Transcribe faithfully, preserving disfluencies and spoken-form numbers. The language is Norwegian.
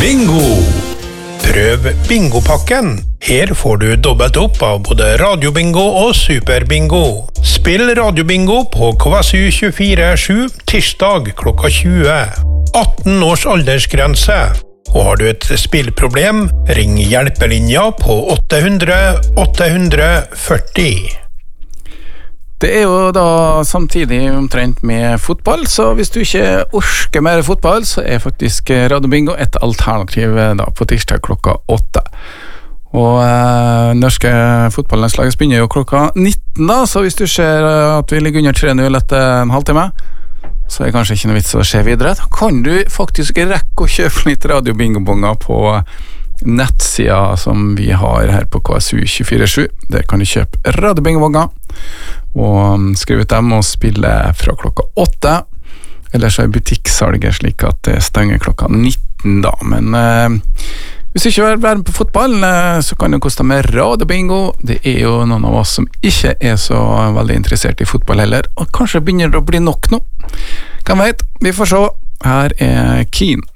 Bingo! Prøv bingopakken. Her får du dobbelt opp av både radiobingo og superbingo. Spill radiobingo på K S U tjuefire sju tirsdag klokka tjue. atten års aldersgrense. Og har du et spillproblem, ring hjelpelinja på åtte hundre åtte hundre førti. Det er jo da samtidig omtrent med fotball, så hvis du ikke orsker mer fotball, så er faktisk radiobingo et alternativ da på tirsdag klokka åtte. Og eh, norske fotballlandslaget begynner jo klokka nitten da, så hvis du ser at vi ligger under tre null etter en halvtime, så er det kanskje ikke noe vits å se videre. Da kan du faktisk rekke å kjøpe litt radiobingobonger på nettsida som vi har her på K S U tjuefire sju. Der kan du kjøpe radiobingobonger og skrive ut dem og spille fra klokka åtte. Ellers er butikksalget slik at det stenger klokka nitten da. Men eh, hvis du ikke vil være med på fotball, eh, så kan du koste med radiobingo. Det er jo noen av oss som ikke er så veldig interessert i fotball heller, og kanskje begynner det å bli nok nå. Hvem vet? Vi får se. Her er Keen.